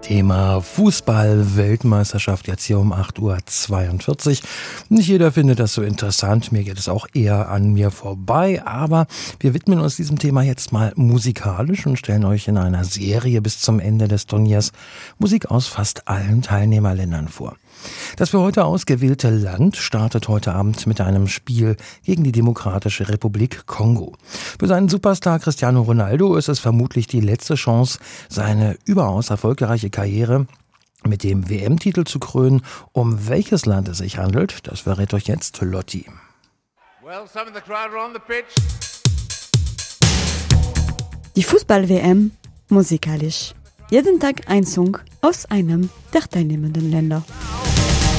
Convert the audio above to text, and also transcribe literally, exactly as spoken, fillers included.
Thema Fußball-Weltmeisterschaft jetzt hier um acht Uhr zweiundvierzig. Nicht jeder findet das so interessant, mir geht es auch eher an mir vorbei, aber wir widmen uns diesem Thema jetzt mal musikalisch und stellen euch in einer Serie bis zum Ende des Turniers Musik aus fast allen Teilnehmerländern vor. Das für heute ausgewählte Land startet heute Abend mit einem Spiel gegen die Demokratische Republik Kongo. Für seinen Superstar Cristiano Ronaldo ist es vermutlich die letzte Chance, seine überaus erfolgreiche Karriere mit dem W M-Titel zu krönen. Um welches Land es sich handelt, das verrät euch jetzt Lotti. Well, some of the crowd are on the pitch. Die Fußball-W M musikalisch. Jeden Tag ein Song aus einem der teilnehmenden Länder.